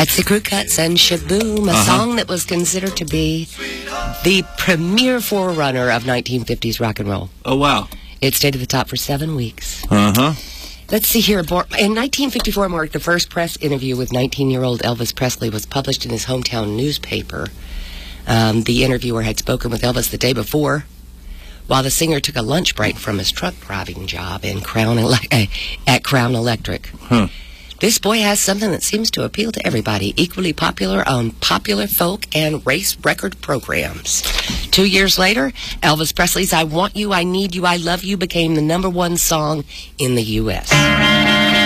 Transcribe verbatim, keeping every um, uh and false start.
That's the Crew Cuts and Shaboom, a uh-huh. song that was considered to be the premier forerunner of nineteen fifties rock and roll. Oh, wow. It stayed at the top for seven weeks. Uh-huh. Let's see here. In nineteen fifty-four, Mark, the first press interview with nineteen-year-old Elvis Presley was published in his hometown newspaper. Um, the interviewer had spoken with Elvis the day before, while the singer took a lunch break from his truck driving job in Crown Ele- at Crown Electric. Huh. This boy has something that seems to appeal to everybody, equally popular on popular folk and race record programs. Two years later, Elvis Presley's I Want You, I Need You, I Love You became the number one song in the U S